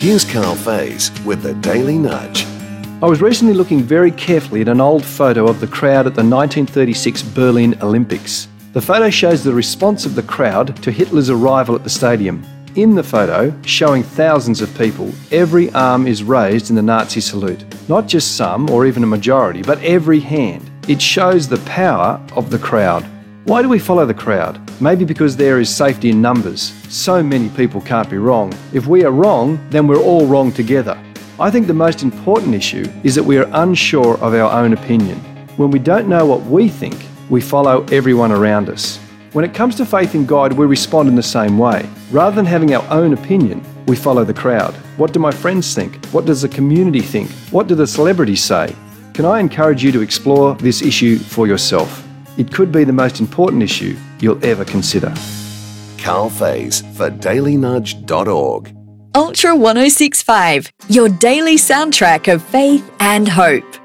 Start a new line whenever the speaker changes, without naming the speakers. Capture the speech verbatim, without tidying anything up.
Here's Carl Faze with the Daily Nudge.
I was recently looking very carefully at an old photo of the crowd at the nineteen thirty-six Berlin Olympics. The photo shows the response of the crowd to Hitler's arrival at the stadium. In the photo, showing thousands of people, every arm is raised in the Nazi salute. Not just some or even a majority, but every hand. It shows the power of the crowd. Why do we follow the crowd? Maybe because there is safety in numbers. So many people can't be wrong. If we are wrong, then we're all wrong together. I think the most important issue is that we are unsure of our own opinion. When we don't know what we think, we follow everyone around us. When it comes to faith in God, we respond in the same way. Rather than having our own opinion, we follow the crowd. What do my friends think? What does the community think? What do the celebrities say? Can I encourage you to explore this issue for yourself? It could be the most important issue you'll ever consider.
Carl Faze for daily nudge dot org.
Ultra one oh six point five, your daily soundtrack of faith and hope.